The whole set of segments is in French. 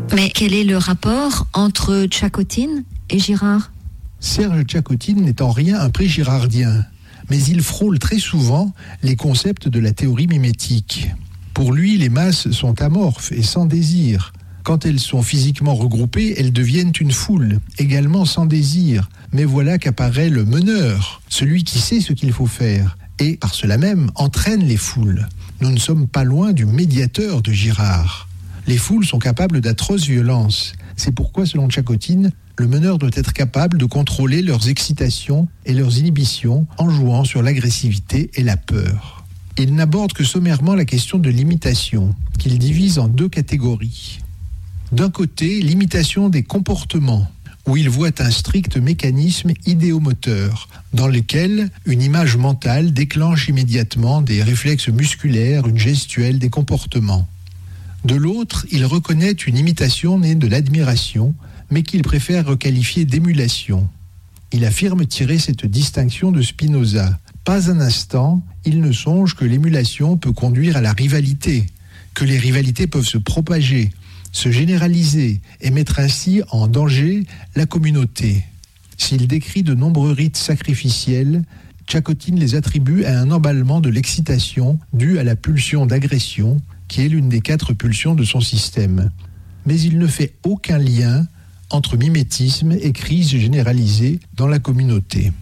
Mais quel est le rapport entre Tchakotine et Girard ? Serge Tchakotine n'est en rien un pré-girardien, mais il frôle très souvent les concepts de la théorie mimétique. Pour lui, les masses sont amorphes et sans désir. Quand elles sont physiquement regroupées, elles deviennent une foule, également sans désir. Mais voilà qu'apparaît le meneur, celui qui sait ce qu'il faut faire, et par cela même entraîne les foules. Nous ne sommes pas loin du médiateur de Girard. Les foules sont capables d'atroces violences. C'est pourquoi, selon Tchakotine, le meneur doit être capable de contrôler leurs excitations et leurs inhibitions en jouant sur l'agressivité et la peur. Il n'aborde que sommairement la question de l'imitation, qu'il divise en deux catégories. D'un côté, l'imitation des comportements, où il voit un strict mécanisme idéomoteur, dans lequel une image mentale déclenche immédiatement des réflexes musculaires, une gestuelle, des comportements. De l'autre, il reconnaît une imitation née de l'admiration, mais qu'il préfère requalifier d'émulation. Il affirme tirer cette distinction de Spinoza. Pas un instant, il ne songe que l'émulation peut conduire à la rivalité, que les rivalités peuvent se propager, se généraliser et mettre ainsi en danger la communauté. S'il décrit de nombreux rites sacrificiels, Tchakotine les attribue à un emballement de l'excitation due à la pulsion d'agression, qui est l'une des 4 pulsions de son système. Mais il ne fait aucun lien entre mimétisme et crise généralisée dans la communauté.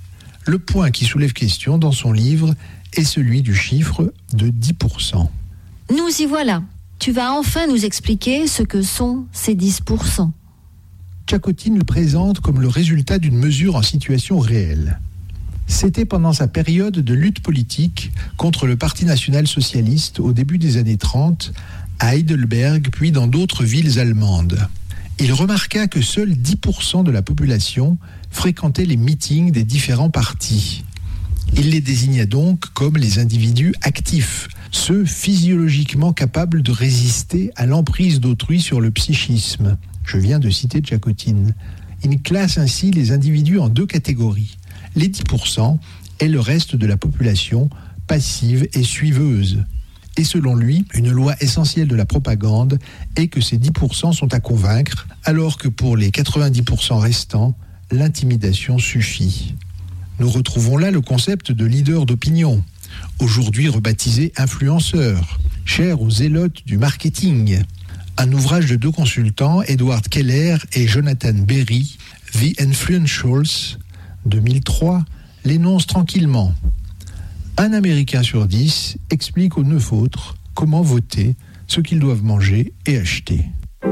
Le point qui soulève question dans son livre est celui du chiffre de 10%. Nous y voilà. Tu vas enfin nous expliquer ce que sont ces 10%. Tchakotine le présente comme le résultat d'une mesure en situation réelle. C'était pendant sa période de lutte politique contre le Parti national-socialiste au début des années 30, à Heidelberg, puis dans d'autres villes allemandes. Il remarqua que seuls 10% de la population fréquentait les meetings des différents partis. Il les désigna donc comme les individus actifs, ceux physiologiquement capables de résister à l'emprise d'autrui sur le psychisme. Je viens de citer Tchakotine. Il classe ainsi les individus en 2 catégories. Les 10% et le reste de la population passive et suiveuse. Et selon lui, une loi essentielle de la propagande est que ces 10% sont à convaincre, alors que pour les 90% restants, l'intimidation suffit. Nous retrouvons là le concept de leader d'opinion, aujourd'hui rebaptisé influenceur, cher aux zélotes du marketing. Un ouvrage de 2 consultants, Edward Keller et Jonathan Berry, The Influentials, 2003, l'énonce tranquillement. Un Américain sur 10 explique aux 9 autres comment voter, ce qu'ils doivent manger et acheter.